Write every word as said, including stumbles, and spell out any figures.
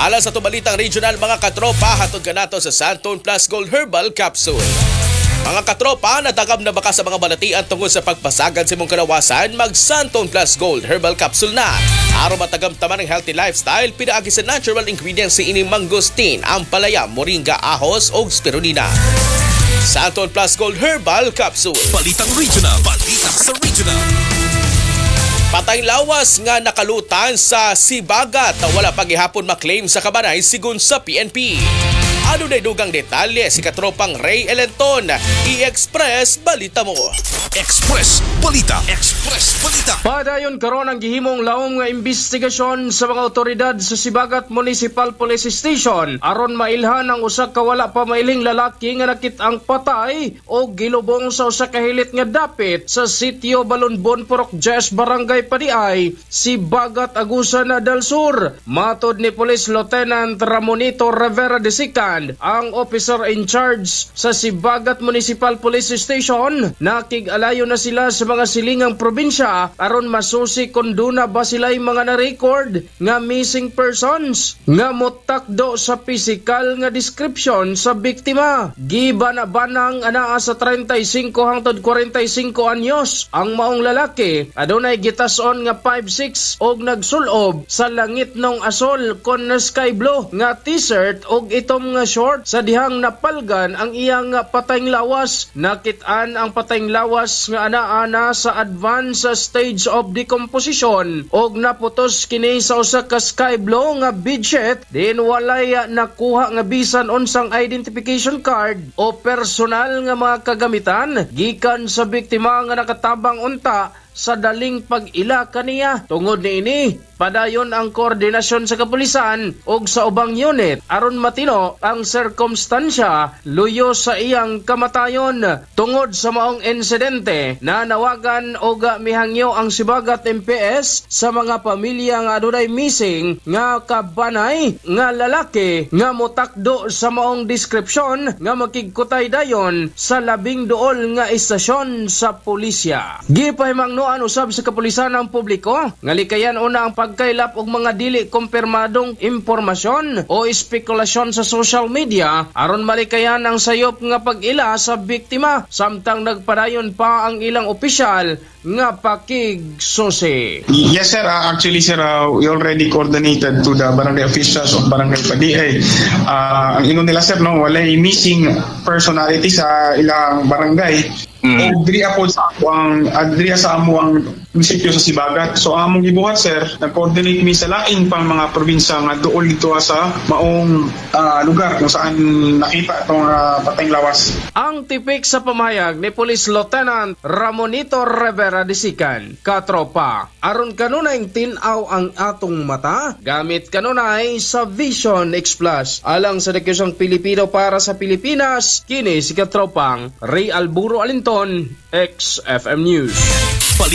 Alang sa tubalitang regional mga katropa, hatod ka nato sa Santon Plus Gold Herbal Capsule. Mga katropa, natagam na baka sa mga balatian tungkol sa pagpasagad sa imong kalawasan, mag Santon Plus Gold Herbal Capsule na. Araw matagam taman ng healthy lifestyle, pinaagi sa natural ingredients si ining mangosteen, ampalaya, moringa, ahos o spirulina. Santon Plus Gold Herbal Capsule. Balitang regional, balitang sa regional. Patay lawas nga nakalutan sa Sibagat na wala pagihapon maklaim sa kabanay sigun sa P N P. Ano na dugang detalye si katropang Ray Elenton? I-Express Balita mo. Express Balita. Express Balita. Padayon karon ang gihimong laom nga investigasyon sa mga otoridad sa Sibagat Municipal Police Station aron mailhan ang usa ka wala pa mailing lalaki nga nakit-ang patay o gilubong sa usa ka hilit nga dapit sa sitio Balunbon, Purok Jess, Barangay Padiay, Sibagat, Agusan del Sur. Matod ni Police Lieutenant Ramonito Rivera de Sican, ang officer in charge sa Sibagat Municipal Police Station, nakig-alayo na sila sa mga silingang probinsya aron masusi kung duna ba sila'y mga na-record nga missing persons nga motakdo sa physical nga description sa biktima. Gibana-banang anaa sa thirty-five hangtod forty-five anyos ang maong lalaki. Adunay gitason nga five six og nagsulob sa langit nong asol kon sky blue nga t-shirt og itom nga short. Sa dihang napalgan ang iyang patayng lawas, nakit-an ang patayng lawas nga anaa sa advanced stage of decomposition og naputos kini sa usa ka sky blue nga bedsheet, din walay nakuha nga bisan unsang identification card o personal nga mga kagamitan gikan sa biktima nga nakatabang unta sa daling pag-ila kaniya. Tungod niini, padayon ang koordinasyon sa kapulisan ug sa ubang unit aron matino ang sirkumstansya luyo sa iyang kamatayon. Tungod sa maong insidente, nanawagan og mihangyo ang Sibagat M P S sa mga pamilya nga adunay missing nga kabanay nga lalaki nga motakdo sa maong description nga makigkutay dayon sa labing duol nga istasyon sa pulisya. Gipahimang nuan usab sa kapulisan ang publiko nga likayan una ang pagkailap og mga dili kumpirmadong impormasyon o espekulasyon sa social media aron malikayan ang sayop nga pag-ila sa biktima, samtang nagpadayon pa ang ilang opisyal nga pakigsusi. Yes sir, uh, actually sir, uh, we already coordinated to the barangay officials of Barangay Padiay. Uh, ang ingon nila sir, no, walay missing personality sa ilang barangay. Mm. O diriya po sa ako ang adriya sa amo ang munisipyo sa Sibagat. So among gibuhat sir, nag-coordinate mi sa laing pang mga probinsya nga duol dito sa maong uh, lugar kung saan nakita itong uh, patayng lawas. Ang tipik sa pamayag ni Police Lieutenant Ramonito Rivera de Sican, katropa, aron kanunay tinaw ang atong mata, gamit kanunay sa Vision X Plus. Alang sa Dekyosang Pilipino para sa Pilipinas, kini si katropang Ray Alburo Alinton, X F M News.